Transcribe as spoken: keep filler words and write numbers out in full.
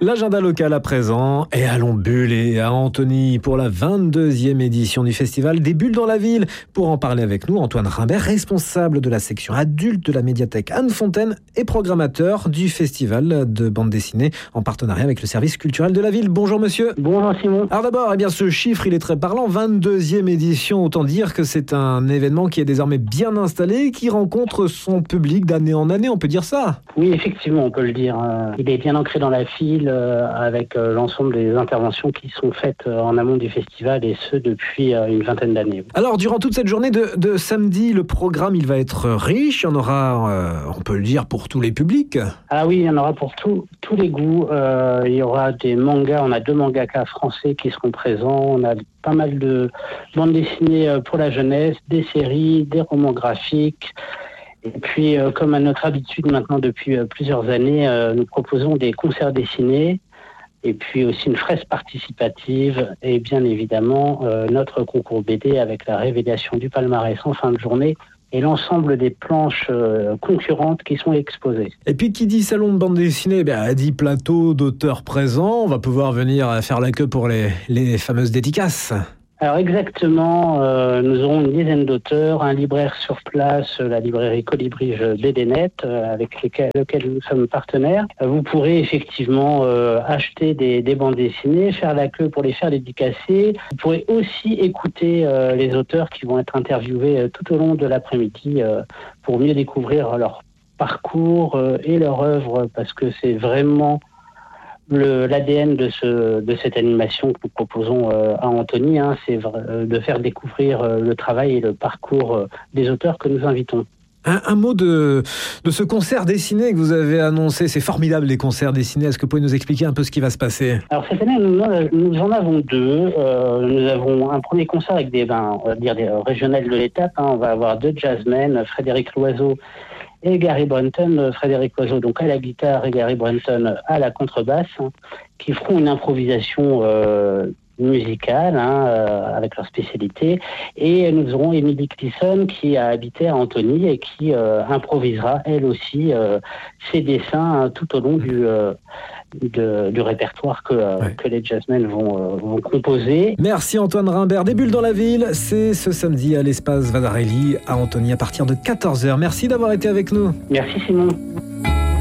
L'agenda local à présent, et allons bulles à Antony pour la vingt-deuxième édition du festival des Bulles dans la ville. Pour en parler avec nous, Antoine Rimbert, responsable de la section adulte de la médiathèque Anne Fontaine et programmateur du festival de bande dessinée en partenariat avec le service culturel de la ville. Bonjour monsieur. Bonjour Simon. Alors d'abord, eh bien, ce chiffre il est très parlant, vingt-deuxième édition, autant dire que c'est un événement qui est désormais bien installé, qui rencontre son public d'année en année, on peut dire ça. Oui, effectivement, on peut le dire. Il est bien ancré dans la file avec l'ensemble des interventions qui sont faites en amont du festival et ce depuis une vingtaine d'années. Alors, durant toute cette journée de, de samedi, le programme il va être riche, il y en aura, euh, on peut le dire, pour tous les publics. Ah oui, il y en aura pour tout, tous les goûts. Euh, il y aura des mangas, on a deux mangakas français qui seront présents, on a pas mal de bandes dessinées pour la jeunesse, des séries, des romans graphiques. Et puis, euh, comme à notre habitude maintenant depuis euh, plusieurs années, euh, nous proposons des concerts dessinés et puis aussi une fresque participative et bien évidemment euh, notre concours B D avec la révélation du palmarès en fin de journée et l'ensemble des planches euh, concurrentes qui sont exposées. Et puis qui dit salon de bande dessinée, ben, dit plateau d'auteurs présents, on va pouvoir venir faire la queue pour les, les fameuses dédicaces. Alors exactement, euh, nous aurons une dizaine d'auteurs, un libraire sur place, la librairie Colibri B D net, euh, avec lesquels, lequel nous sommes partenaires. Vous pourrez effectivement euh, acheter des, des bandes dessinées, faire la queue pour les faire dédicacer. Vous pourrez aussi écouter euh, les auteurs qui vont être interviewés euh, tout au long de l'après-midi euh, pour mieux découvrir leur parcours euh, et leur œuvre, parce que c'est vraiment Le, l'A D N de, ce, de cette animation que nous proposons euh, à Antony, hein, c'est euh, de faire découvrir euh, le travail et le parcours euh, des auteurs que nous invitons. Un, un mot de, de ce concert dessiné que vous avez annoncé. C'est formidable les concerts dessinés. Est-ce que vous pouvez nous expliquer un peu ce qui va se passer ? Alors cette année, nous, nous en avons deux. Euh, nous avons un premier concert avec des, ben, on va dire des régionales de l'étape. Hein. On va avoir deux jazzmen, Frédéric Loiseau et Gary Brunton, Frédéric Loiseau donc à la guitare et Gary Brunton à la contrebasse, hein, qui feront une improvisation euh, musicale hein, euh, avec leur spécialité. Et nous aurons Emily Clisson qui a habité à Antony et qui euh, improvisera elle aussi euh, ses dessins hein, tout au long du, euh, de, du répertoire que, euh, ouais. que les jazzmen vont, euh, vont composer. Merci Antoine Rimbert. Des Bulles dans la ville, c'est ce samedi à l'espace Vasarely à Antony à partir de quatorze heures. Merci d'avoir été avec nous. Merci Simon.